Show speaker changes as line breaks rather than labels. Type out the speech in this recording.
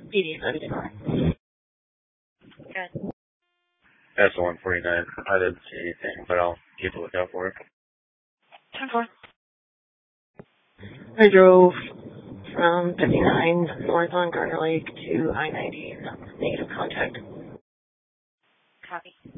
PD 99.
Good.
S149. I didn't see anything, but I'll keep a lookout for it.
10-4.
I drove from 59 north on Garner Lake to I-90. Negative contact.
Copy.